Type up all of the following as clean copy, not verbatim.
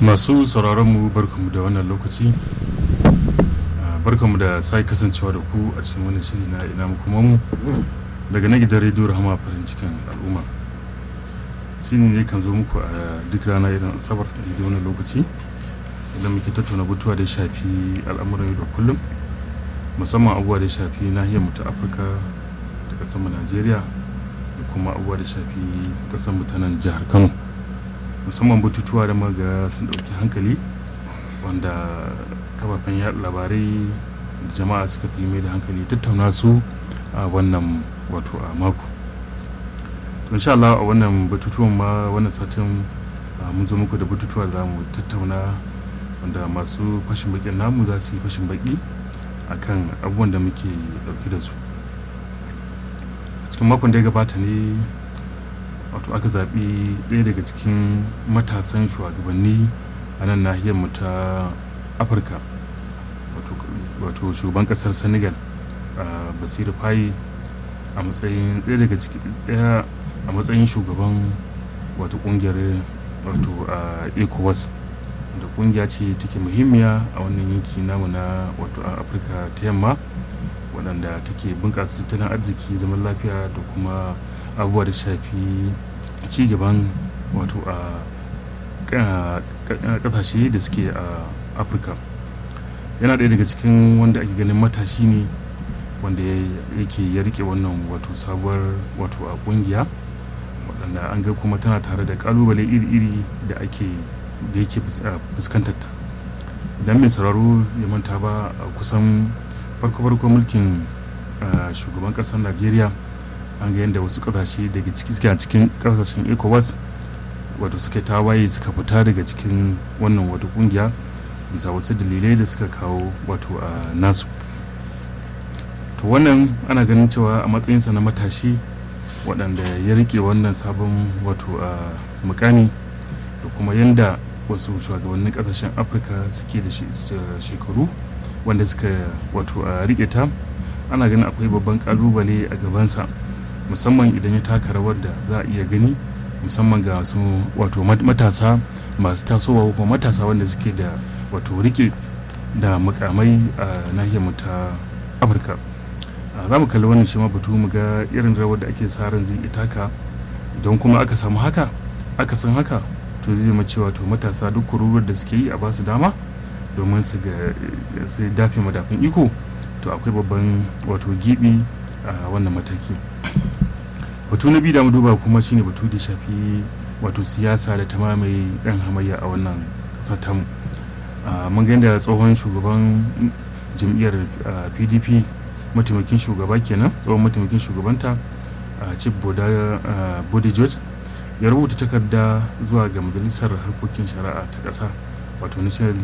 Masu sauraron mu barkamu da wannan lokaci, barkamu da sai kasancewa da ku a cikin wannan shiri na ina mu kuma mu daga na gidan rediyo Rahama farin cikin al'umma. Shine ne kan zo muku a duk rana irin asabar da wannan lokaci idan muke tattauna batuwa da shafi al'amuran yau da kullum, musamman abubuwa da shafi nahiyar mu ta Afirka da kasar mu Najeriya da kuma abubuwa da shafi kasar mu ta nan jihar Kano. Musamman batutuwa da maga sun dauki hankali wanda kafafen yaɗa labarai da jama'a suka fi mai da hankali tattauna su a wannan wato a mako. To insha Allah a wannan batutuwan ma wannan satin mun zo muku da batutuwa da zamu tattauna wanda masu fashin bakin namu za su yi fashin baki akan abubuwan da muke dauke da su. Cikin makon da ya gabata ne wato aka zaɓi ɗaya daga cikin matasan shugabanni a nan nahiyar mu ta Afirka, wato shugaban ƙasar Senegal Bassirou Faye a matsayin ɗaya daga cikin a matsayin shugaban wato ƙungiyar wato ECOWAS, da ƙungiya ce take muhimmiya a wannan yanki namu na wato a Afirka ta yamma, waɗanda take bunƙasa tattalin arziki, zaman lafiya da kuma abubuwa da shafi ci gaban wato a ƙasashe da suke a Afirka. Yana ɗaya daga cikin wanda ake ganin matashi ne wanda ya rike wannan wato sabuwar wato a ƙungiya, waɗanda an ga kuma tana tare da ƙalubale iri-iri da yake fuskantar ta. Idan mai sauraro ya manta ba, a kusan farko mulkin shugaban ƙasar Najeriya an ga yadda wasu kasashe daga cikin kasashen ECOWAS wato suka tawaye suka fita daga cikin wannan wata kungiya bisa wasu dalilai da suka kawo wato a nasu. To wannan ana ganin cewa a matsayinsa na matashi waɗanda ya rike wannan sabon wato a mukami da kuma yadda wasu shugabannin kasashen Afirka suke da shekaru wanda suka wato a rike ta, ana ganin akwai babban kalubale a gabansa, musamman idan ya taka rawar da za a iya gani, musamman ga su wato matasa masu tasowa ko matasa wanda suke da wato rike da mukamai a nahiyar mu ta Afirka. Za mu kalli wannan shi ma batu mu ga irin rawar da ake sa ran zai taka, don kuma aka samu haka aka san haka to zai zama cewa to matasa duk kururuwar da suke yi a basu dama domin su dafe madafin iko, to akwai babban wato gibi a wannan mataki. Batu na biyu da mu duba kuma shine batu da shafi wato siyasa da ta mamaye ɗan hamayya a wannan ƙasa tamu. Mun ga yadda tsohon shugaban jam'iyyar PDP, mataimakin shugaba kenan, tsohon mataimakin shugabanta Chief Bode George ya rubuta takarda zuwa ga majalisar harkokin shari'a ta ƙasa, wato National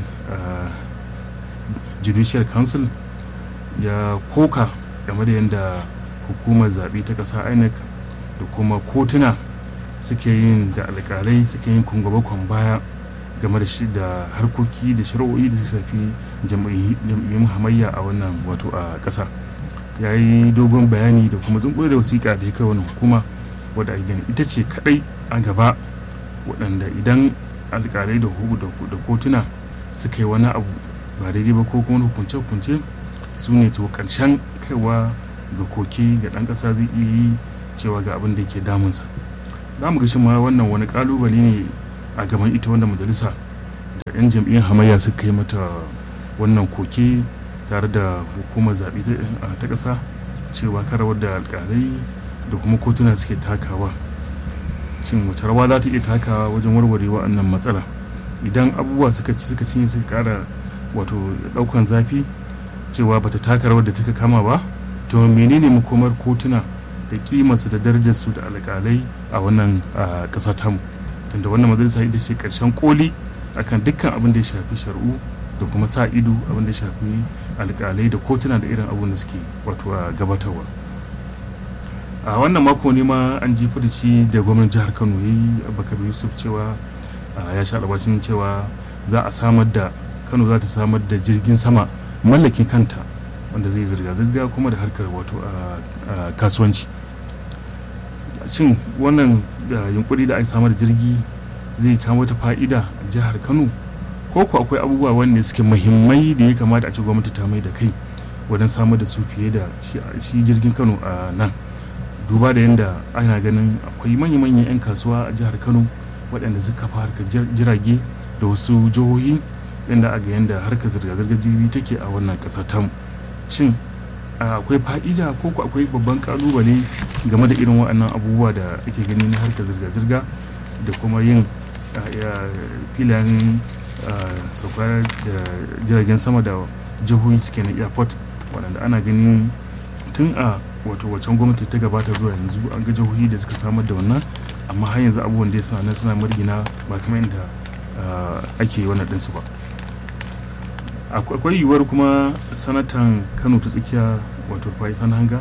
Judicial Council, ya koka game da yadda hukumar zaɓe ta ƙasa INEC da kuma kotuna suke yin da alƙalai suke yin kwan baya game da shi da harkoki da shari'o'i da su shafi jam'iyyun hamayya a wannan wato a ƙasa. Ya yi dogon bayani da kuma zunkuri da wasiƙa da ya kai wani hukuma wadda a gani ita ce kaɗai a gaba, waɗanda idan alƙalai da kotuna suka yi wani abu ba daidai ba ko kuma hukunce-hukunce, su ne to ƙarshen kaiwa ga koke ga ɗan ƙasa zai iya yi cewa ga abin da yake damunsa. Za mu ga shi ma wannan wani ƙalubale ne a gaban ita wanda majalisa da 'yan jam'iyyar hamayya suka yi mata wannan koke tare da hukumar zaɓe ta ƙasa cewa karawar da alƙalai da kuma kotuna suke takawa, cin wace rawa za ta iya takawa wajen warware wa'annan matsala. Idan abubuwa suka cinye suka ƙara wato ɗaukan zafi cewa bata taka rawar da ta kama ba, to menene makomar kotuna da kimarsu da darajarsu da alƙalai a wannan ƙasa tamu, tunda wannan majalisa ita ce ƙarshen koli akan dukkan abin da ya shafi shari'u da kuma sa ido abin da ya shafi alƙalai da kotuna da irin abin da suke wato gabatarwa. A wannan mako ne ma an ji furuci da gwamnan jihar Kano yayi, Abubakar Yusuf, cewa ya sha albashin cewa Kano za ta samar da jirgin sama mallakin kanta wanda zai zirga-zirga kuma da harkar wato kasuwanci. Shin wannan yunkuri da aka samar da jirgi zai kawo wata fa'ida a jihar Kano ko ku akwai abubuwa wanda suke muhimmai da ya kamata a ci gwamnati ta mai da kai wajen samar da su fiye da shi jirgin Kano a nan, duba da yadda ana ganin akwai manya-manyan 'yan kasuwa a jihar Kano waɗanda suka kafa harkar jirage da wasu jihohi, yadda a ga yadda harkar zirga-zirgar jirgi take a wannan ƙasa tamu. Shin akwai fa'ida ko ku akwai babban kalubale game da irin waɗannan abubuwa da ake gani na harkar zirga-zirga da kuma yin filayen saukar da jiragen sama da jihohi suke na airport, waɗanda ana ganin tun a wacan gwamnati ta gabata zuwa yanzu an ga jihohi da suka samar da wannan, amma har yanzu abubuwan da ya suna margina ba kamar yadda ake wannan ɗinsu ba. Akwai yiwuwar kuma sanatan Kano ta tsakiya wato Faisan Hanga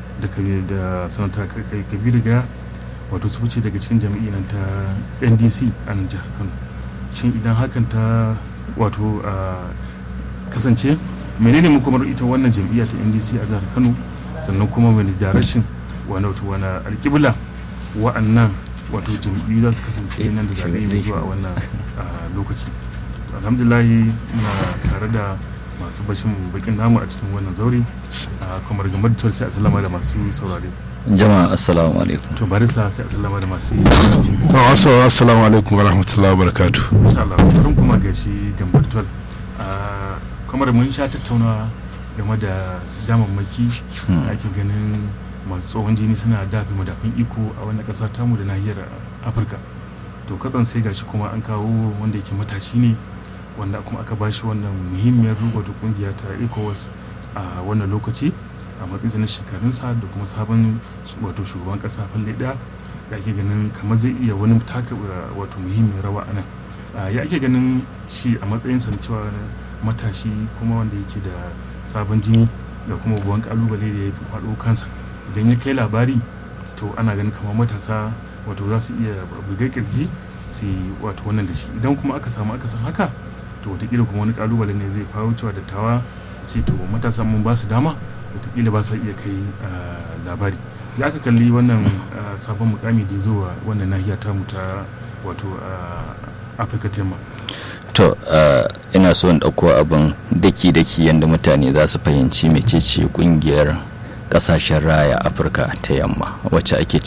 da sanata Kabiru Gaya wato su fice daga cikin jami'in ta NDC a nan jihar Kano. Shin idan hakan ta wato kasance, menene makomar ita wannan jam'iyya ta NDC a jihar Kano, sannan kuma wani jarashin wani alƙibla wa'annan wato jam'iyyu za su kasance nan da zaɓe mai zuwa a wannan lokaci. Alhamdulillahi muna tare da masu bashin bakin namu a cikin wannan zaure, kamar gamar da sai asalama da masu saurare. Jama'a assalamu alaikum. To barisa sai asalama da masu saurare. Assalamu alaikum wa rahmatullahi wa barakatuh. Insha Allah bari kuma ga shi gambar tol. Kamar mun sha tattaunawa game da damammaki da ake ganin masu tsohon jini suna dafe madafin iko a wannan ƙasa tamu da nahiyar Afirka. To katsan sai gashi kuma an kawo wanda yake matashi ne, wanda kuma aka bashi wannan muhimmiyar wato kungiya ta ECOWAS a wannan lokaci a matsayin na shekarunsa da kuma sabon wato shugaban kasa falle ɗaya da ake ganin kamar zai iya wani taka wato muhimmiyar rawa a nan. Ya ake ganin shi a matsayinsa na cewa matashi kuma wanda yake da sabon jini ga kuma babban kalubale da ya fi faɗo kansa, idan ya kai labari to ana ganin kamar matasa wato za su iya buga kirji su wato wannan da shi. Idan kuma aka samu akasin haka, to wataƙila kuma wani kalubale ne zai faru cewa dattawa su ce to matasan mun ba su dama, wataƙila ba su iya kai labari. Ya aka kalli wannan sabon mukami da ya zo wa wannan nahiya tamu ta wato Afirka ta Yamma. To ina so in ɗauko abin daki-daki yadda mutane za su fahimci mecece ƙungiyar ƙasashen raya Afirka ta Yamma, wacce ake